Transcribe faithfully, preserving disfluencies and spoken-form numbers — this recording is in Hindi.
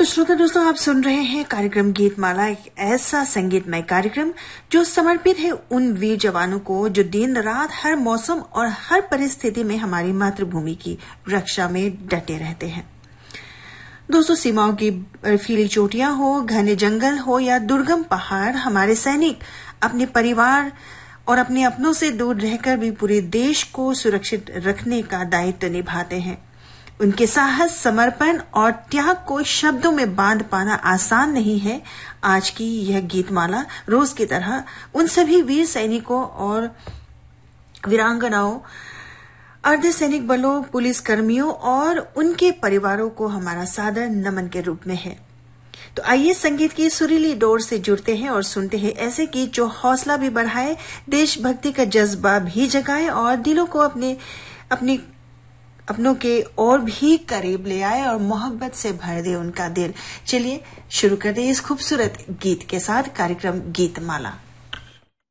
श्रोता दोस्तों, आप सुन रहे हैं कार्यक्रम गीत माला, एक ऐसा संगीतमय कार्यक्रम जो समर्पित है उन वीर जवानों को जो दिन रात हर मौसम और हर परिस्थिति में हमारी मातृभूमि की रक्षा में डटे रहते हैं। दोस्तों, सीमाओं की बर्फीली चोटियां हो, घने जंगल हो या दुर्गम पहाड़, हमारे सैनिक अपने परिवार और अपने अपनों से दूर रहकर भी पूरे देश को सुरक्षित रखने का दायित्व निभाते हैं। उनके साहस, समर्पण और त्याग को शब्दों में बांध पाना आसान नहीं है। आज की यह गीतमाला रोज की तरह उन सभी वीर सैनिकों और वीरांगनाओं, अर्धसैनिक बलों, पुलिस कर्मियों और उनके परिवारों को हमारा सादर नमन के रूप में है। तो आइए संगीत की सुरीली डोर से जुड़ते हैं और सुनते हैं ऐसे गीत जो हौसला भी बढ़ाए, देशभक्ति का जज्बा भी जगाए और दिलों को अपने अपनी अपनों के और भी करीब ले आए और मोहब्बत से भर दे उनका दिल। चलिए शुरू कर दे इस खूबसूरत गीत के साथ कार्यक्रम गीत माला।